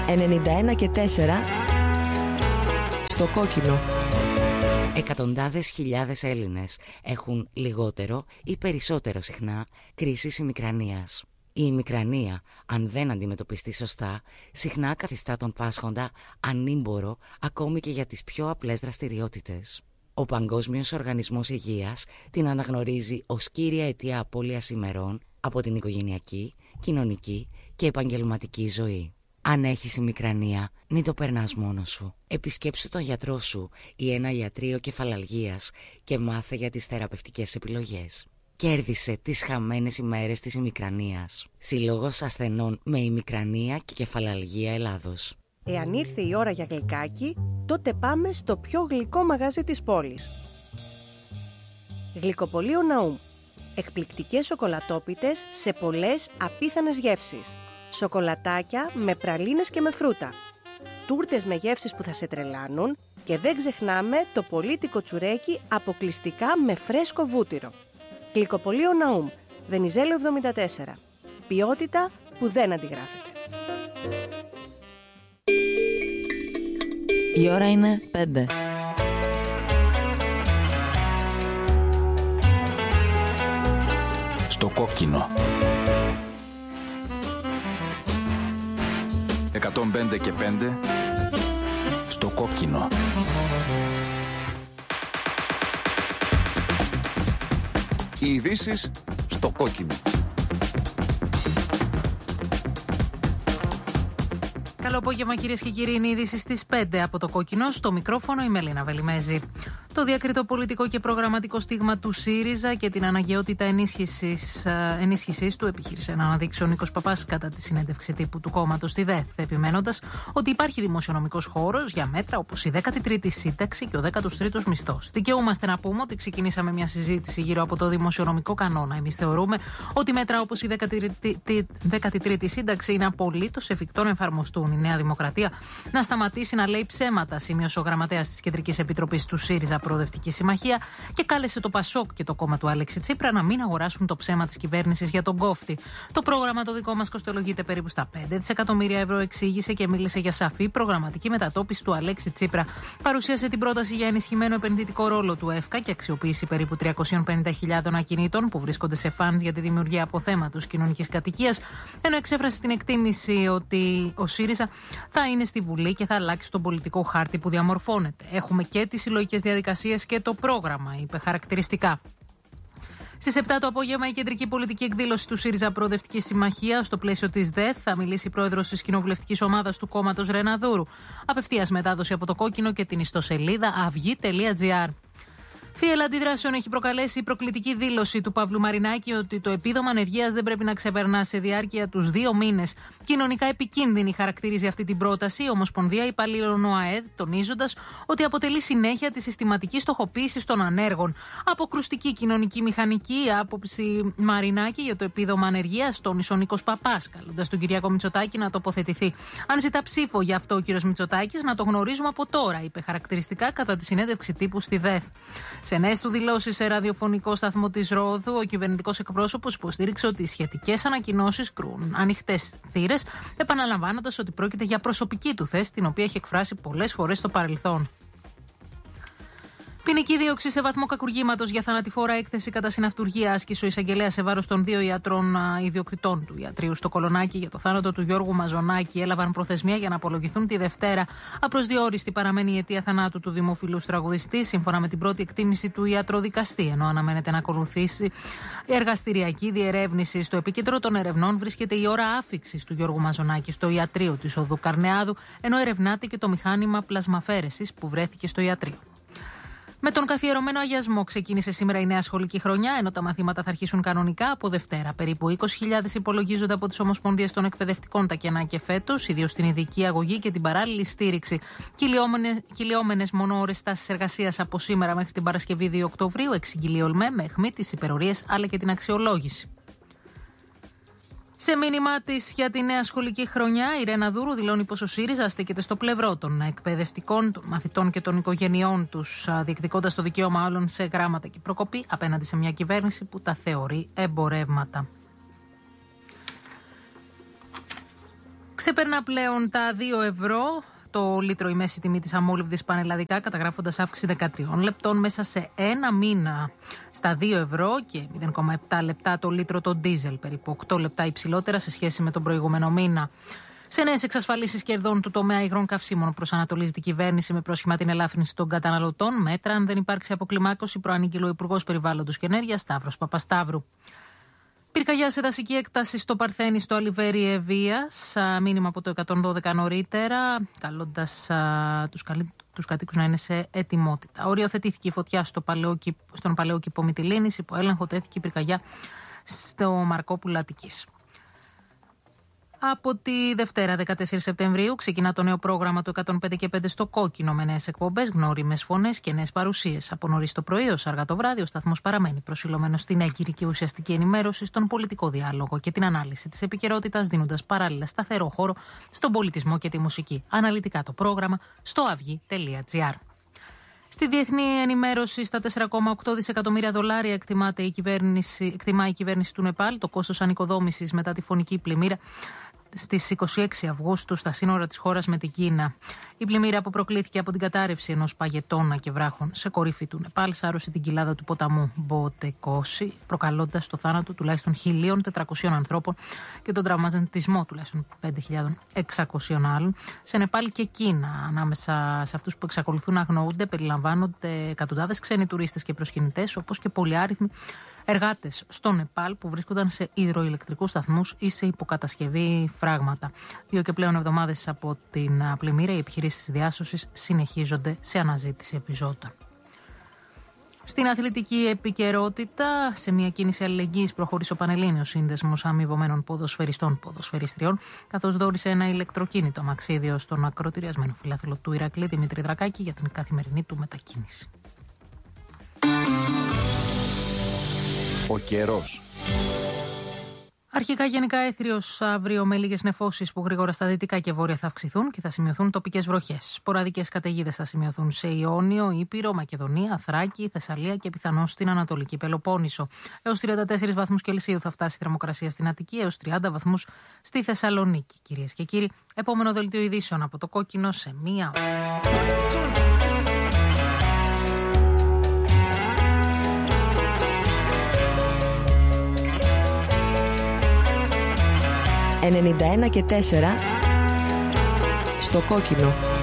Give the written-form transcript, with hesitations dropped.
91,4 στο κόκκινο. Εκατοντάδες χιλιάδες Έλληνες έχουν λιγότερο ή περισσότερο συχνά κρίσεις ημικρανίας. Η ημικρανία, αν δεν αντιμετωπιστεί σωστά, συχνά καθιστά τον πάσχοντα ανήμπορο ακόμη και για τις πιο απλές δραστηριότητες. Ο Παγκόσμιος Οργανισμός Υγείας την αναγνωρίζει ως κύρια αιτία απώλειας ημερών από την οικογενειακή, κοινωνική και επαγγελματική ζωή. Αν έχεις ημικρανία, μην το περνάς μόνος σου. Επισκέψου τον γιατρό σου ή ένα ιατρείο κεφαλαλγίας και μάθε για τις θεραπευτικές επιλογές. Κέρδισε τις χαμένες ημέρες της ημικρανίας. Σύλλογος Ασθενών με Ημικρανία και Κεφαλαλγία Ελλάδος. Εάν ήρθε η ώρα για γλυκάκι, τότε πάμε στο πιο γλυκό μαγαζί της πόλης. Γλυκοπωλείο Ναούμ. Εκπληκτικές σοκολατόπιτες σε πολλές απίθανες γεύσεις. Σοκολατάκια με πραλίνες και με φρούτα. Τούρτες με γεύσεις που θα σε τρελάνουν και δεν ξεχνάμε το πολύτικο τσουρέκι αποκλειστικά με φρέσκο βούτυρο. Γλυκοπωλείο Ναούμ, Βενιζέλο 74. Ποιότητα που δεν αντιγράφεται. Η ώρα είναι 5. Στο κόκκινο. 105 και 5 στο κόκκινο. Οι ειδήσεις στο κόκκινο. Καλό απόγευμα κυρίες και κύριοι, είναι η είδηση στις 5 από το κόκκινο. Στο μικρόφωνο η Μελίνα Βελιμέζη. Το διακριτό πολιτικό και προγραμματικό στίγμα του ΣΥΡΙΖΑ και την αναγκαιότητα ενίσχυσης του επιχείρησε να αναδείξει ο Νίκος Παπάς κατά τη συνέντευξη τύπου του κόμματος στη ΔΕΘ, επιμένοντας ότι υπάρχει δημοσιονομικός χώρος για μέτρα όπως η 13η σύνταξη και ο 13ος μισθός. Δικαιούμαστε να πούμε ότι ξεκινήσαμε μια συζήτηση γύρω από το δημοσιονομικό κανόνα. Εμείς θεωρούμε ότι μέτρα όπως η 13η σύνταξη είναι απολύτως εφικτό να εφαρμοστούν. Η Νέα Δημοκρατία να σταματήσει να λέει ψέματα, σημείωσε ο γραμματέας της Κεντρικής Επιτροπής του ΣΥΡΙΖΑ Προοδευτική Συμμαχία και κάλεσε το ΠΑΣΟΚ και το κόμμα του Αλέξη Τσίπρα να μην αγοράσουν το ψέμα της κυβέρνησης για τον κόφτη. Το πρόγραμμα το δικό μας κοστολογείται περίπου στα 5 δισεκατομμύρια ευρώ, εξήγησε και μίλησε για σαφή προγραμματική μετατόπιση του Αλέξη Τσίπρα. Παρουσίασε την πρόταση για ενισχυμένο επενδυτικό ρόλο του ΕΦΚΑ και αξιοποίηση περίπου 350.000 ακινήτων που βρίσκονται σε φαντ για τη δημιουργία αποθέματος κοινωνικής κατοικίας, ενώ εξέφρασε την εκτίμηση ότι ο ΣΥΡΙΖΑ θα είναι στη Βουλή και θα αλλάξει τον πολιτικό χάρτη που διαμορφώνεται. Έχουμε και τις συλλογικές διαδικασίες και το πρόγραμμα, είπε χαρακτηριστικά. Στις 7 το απόγευμα, η κεντρική πολιτική εκδήλωση του ΣΥΡΙΖΑ Προοδευτική Συμμαχία στο πλαίσιο της ΔΕΘ θα μιλήσει η πρόεδρος της κοινοβουλευτικής ομάδας του κόμματος Ρεναδούρου. Απευθείας μετάδοση από το κόκκινο και την ιστοσελίδα αυγή.gr. Φύελα αντιδράσεων έχει προκαλέσει η προκλητική δήλωση του Παύλου Μαρινάκη ότι το επίδομα ανεργίας δεν πρέπει να ξεπερνά σε διάρκεια τους 2 μήνες. Κοινωνικά επικίνδυνη χαρακτηρίζει αυτή την πρόταση η Ομοσπονδία Υπαλλήλων ΟΑΕΔ, τονίζοντας ότι αποτελεί συνέχεια τη συστηματική στοχοποίηση των ανέργων. Αποκρουστική κοινωνική μηχανική άποψη Μαρινάκη για το επίδομα ανεργίας, τόνισε ο Νίκος Παπάς, καλώντας τον Κυριάκο Μητσοτάκη να τοποθετηθεί. Αν ζητά ψήφο γι' αυτό ο κ. Μητσοτάκης, να το γνωρίζουμε από τώρα, είπε χαρακτηριστικά κατά τη συνέντευξη τύπου στη ΔΕΘ. Σε νέες του δηλώσεις σε ραδιοφωνικό σταθμό της Ρόδου, ο κυβερνητικός εκπρόσωπος υποστήριξε ότι οι σχετικές ανακοινώσεις κρούν ανοιχτές θύρες, επαναλαμβάνοντας ότι πρόκειται για προσωπική του θέση, την οποία έχει εκφράσει πολλές φορές στο παρελθόν. Ποινική δίωξη σε βαθμό κακουργήματος για θανατηφόρα έκθεση κατά συναυτουργία άσκησε ο εισαγγελέας σε βάρος των 2 ιατρών ιδιοκτητών του ιατρείου στο Κολονάκι για το θάνατο του Γιώργου Μαζονάκη. Έλαβαν προθεσμία για να απολογηθούν τη Δευτέρα. Απροσδιόριστη παραμένει η αιτία θανάτου του δημοφιλούς τραγουδιστή, σύμφωνα με την πρώτη εκτίμηση του ιατροδικαστή, ενώ αναμένεται να ακολουθήσει εργαστηριακή διερεύνηση. Στο επίκεντρο των ερευνών βρίσκεται η ώρα άφιξης του Γιώργου Μαζονάκη στο ιατρείο της Οδού Καρνεάδου, ενώ ερευνάται και το μηχάνημα πλασμαφέρεσης που βρέθηκε στο ιατρείο. Με τον καθιερωμένο αγιασμό ξεκίνησε σήμερα η νέα σχολική χρονιά, ενώ τα μαθήματα θα αρχίσουν κανονικά από Δευτέρα. Περίπου 20.000 υπολογίζονται από τις Ομοσπονδίες των Εκπαιδευτικών τα κενά και φέτος, ιδίως στην ειδική αγωγή και την παράλληλη στήριξη. Κυλιόμενες μόνο ώρες στάσης εργασίας από σήμερα μέχρι την Παρασκευή 2 Οκτωβρίου, εξηγηλεί ΟΛΜΕ με αιχμή τις υπερορίες αλλά και την αξιολόγηση. Σε μήνυμά της για τη νέα σχολική χρονιά, η Ρεναδούρου δηλώνει πως ο ΣΥΡΙΖΑ στέκεται στο πλευρό των εκπαιδευτικών, των μαθητών και των οικογενειών τους, διεκδικώντας το δικαίωμα όλων σε γράμματα και προκοπή απέναντι σε μια κυβέρνηση που τα θεωρεί εμπορεύματα. Ξεπερνά πλέον τα 2 ευρώ το λίτρο η μέση τιμή της αμόλυβδης πανελλαδικά, καταγράφοντας αύξηση 13 λεπτών μέσα σε ένα μήνα στα 2 ευρώ και 0,7 λεπτά το λίτρο το ντίζελ, περίπου 8 λεπτά υψηλότερα σε σχέση με τον προηγούμενο μήνα. Σε νέες εξασφαλίσεις κερδών του τομέα υγρών καυσίμων προσανατολίζεται η κυβέρνηση με πρόσχημα την ελάφρυνση των καταναλωτών. Μέτρα αν δεν υπάρξει αποκλιμάκωση, προανήγγειλε ο Υπουργός Περιβάλλοντος και Ενέργειας Σταύρος Παπασταύρου. Πυρκαγιά σε δασική έκταση στο Παρθένη, στο Αλιβέρι Ευβίας. Μήνυμα από το 112 νωρίτερα, καλώντας τους κατοίκους να είναι σε ετοιμότητα. Οριοθετήθηκε η φωτιά στον Παλαιόκηπο Μυτιλήνης. Υπό έλεγχο τέθηκε η πυρκαγιά στο Μαρκόπουλο Αττικής. Από τη Δευτέρα 14 Σεπτεμβρίου ξεκινά το νέο πρόγραμμα του 105 και 5 στο Κόκκινο με νέες εκπομπές, γνώριμες φωνές και νέες παρουσίες. Από νωρίς το πρωί ως αργά το βράδυ, ο σταθμός παραμένει προσιλωμένος στην έγκυρη και ουσιαστική ενημέρωση, στον πολιτικό διάλογο και την ανάλυση της επικαιρότητας, δίνοντας παράλληλα σταθερό χώρο στον πολιτισμό και τη μουσική. Αναλυτικά το πρόγραμμα στο avygi.gr. Στη διεθνή ενημέρωση, στα 4,8 δισεκατομμύρια δολάρια εκτιμά η κυβέρνηση του Νεπάλ το κόστος ανοικοδόμησης μετά τη φωνική πλημμύρα στις 26 Αυγούστου στα σύνορα της χώρας με την Κίνα. Η πλημμύρα που προκλήθηκε από την κατάρρευση ενός παγετώνα και βράχων σε κορύφη του Νεπάλ σάρωσε την κοιλάδα του ποταμού Μποτεκόση, προκαλώντας το θάνατο τουλάχιστον 1.400 ανθρώπων και τον τραυματισμό τουλάχιστον 5.600 άλλων. Σε Νεπάλ και Κίνα, ανάμεσα σε αυτούς που εξακολουθούν να αγνοούνται, περιλαμβάνονται εκατοντάδες ξένοι τουρίστες και προσκυνητές, όπως και πολυάριθμοι εργάτες στο Νεπάλ που βρίσκονταν σε υδροηλεκτρικούς σταθμούς ή σε υποκατασκευή φράγματα. 2 και πλέον εβδομάδες από την πλημμύρα, οι επιχειρήσεις διάσωσης συνεχίζονται σε αναζήτηση επιζώτων. Στην αθλητική επικαιρότητα, σε μια κίνηση αλληλεγγύης προχώρησε ο Πανελλήνιος Σύνδεσμος Αμοιβωμένων Ποδοσφαιριστών Ποδοσφαιριστριών, καθώς δώρισε ένα ηλεκτροκίνητο αμαξίδιο στον ακροτηριασμένο φιλάθλο του Ηρακλή Δημήτρη Δρακάκη για την καθημερινή του μετακίνηση. Ο καιρός. Αρχικά γενικά έθριος αύριο με λίγες νεφώσεις που γρήγορα στα δυτικά και βόρεια θα αυξηθούν και θα σημειωθούν τοπικές βροχές. Σποραδικές καταιγίδες θα σημειωθούν σε Ιόνιο, Ήπειρο, Μακεδονία, Θράκη, Θεσσαλία και πιθανώς στην Ανατολική Πελοπόννησο. Έως 34 βαθμούς Κελσίου θα φτάσει η θερμοκρασία στην Αττική, έως 30 βαθμούς στη Θεσσαλονίκη. Κυρίες και κύριοι, επόμενο δελτίο ειδήσεων από το Κόκκινο σε μία ώρα. 91 και 4 στο Κόκκινο.